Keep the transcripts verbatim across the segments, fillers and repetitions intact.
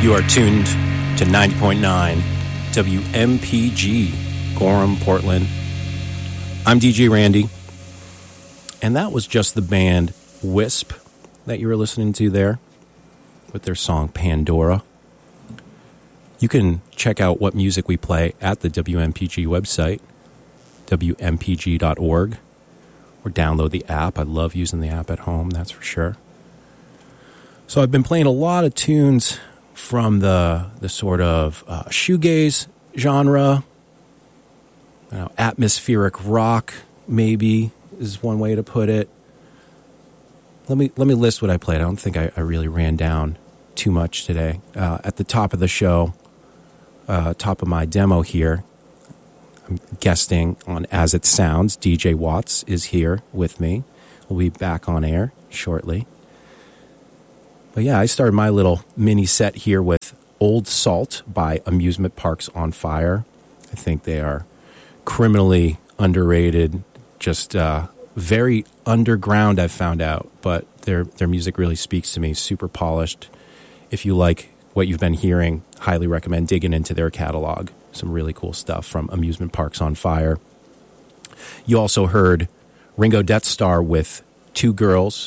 You are tuned to ninety point nine W M P G, Gorham, Portland. I'm D J Randy, and that was just the band Wisp that you were listening to there with their song Pandora. You can check out what music we play at the W M P G website, W M P G dot org, or download the app. I love using the app at home, that's for sure. So I've been playing a lot of tunes from the the sort of uh, shoegaze genre, you know, atmospheric rock, maybe is one way to put it. Let me let me list what I played. I don't think I, I really ran down too much today. Uh, at the top of the show, uh, top of my demo here, I'm guesting on As It Sounds. D J Watts is here with me. We'll be back on air shortly. But yeah, I started my little mini set here with Old Salt by Amusement Parks on Fire. I think they are criminally underrated, just uh, very underground, I've found out, but their their music really speaks to me, super polished. If you like what you've been hearing, highly recommend digging into their catalog. Some really cool stuff from Amusement Parks on Fire. You also heard Ringo Death Star with Two Girls.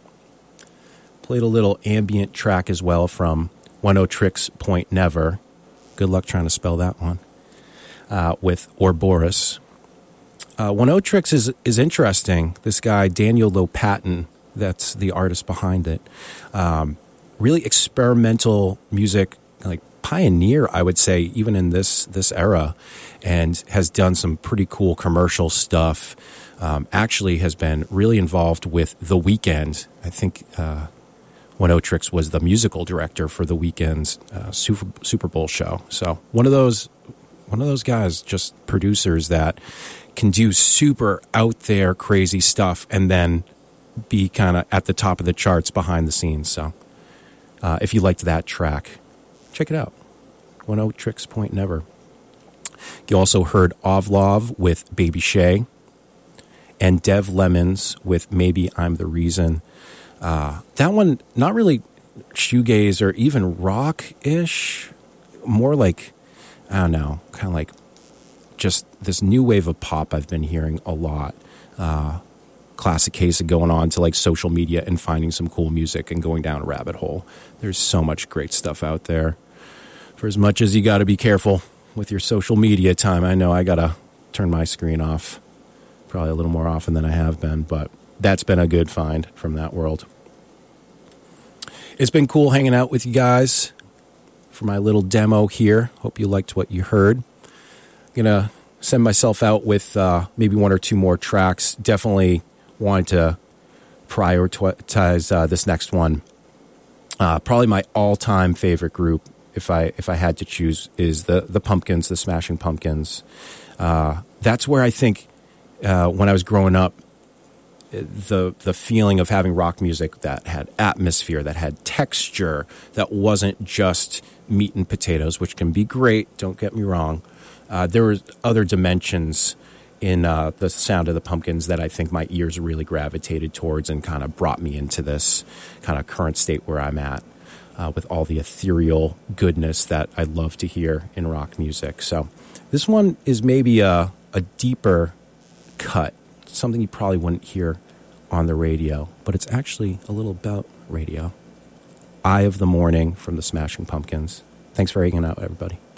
Played a little ambient track as well from Oneohtrix Point Never. Good luck trying to spell that one. Uh, with Ouroboros. Uh, Oneohtrix is is interesting. This guy, Daniel Lopatin, that's the artist behind it. Um, really experimental music, like pioneer, I would say, even in this this era, and has done some pretty cool commercial stuff. Um, actually has been really involved with The Weeknd. I think uh, Oneohtrix was the musical director for The Weeknd's uh, Super, Super Bowl show. So one of those one of those guys, just producers that can do super out there crazy stuff and then be kind of at the top of the charts behind the scenes. So uh, if you liked that track, check it out. Oneohtrix Point Never. You also heard Ovlov with Baby Shay and Dev Lemons with Maybe I'm the Reason. Uh, that one, not really shoegaze or even rock-ish, more like, I don't know, kind of like just this new wave of pop I've been hearing a lot. Uh, classic case of going on to like social media and finding some cool music and going down a rabbit hole. There's so much great stuff out there. For as much as you got to be careful with your social media time, I know I got to turn my screen off probably a little more often than I have been, but that's been a good find from that world. It's been cool hanging out with you guys for my little demo here. Hope you liked what you heard. I'm going to send myself out with uh, maybe one or two more tracks. Definitely wanted to prioritize uh, this next one. Uh, probably my all-time favorite group, if I if I had to choose, is the, the Pumpkins, the Smashing Pumpkins. Uh, that's where I think uh, when I was growing up, the the feeling of having rock music that had atmosphere, that had texture, that wasn't just meat and potatoes, which can be great, don't get me wrong. Uh, there were other dimensions in uh, the sound of the Pumpkins that I think my ears really gravitated towards and kind of brought me into this kind of current state where I'm at uh, with all the ethereal goodness that I love to hear in rock music. So this one is maybe a, a deeper cut, something you probably wouldn't hear on the radio, but it's actually a little about radio. Eye of the Morning from the Smashing Pumpkins. Thanks for hanging out, everybody.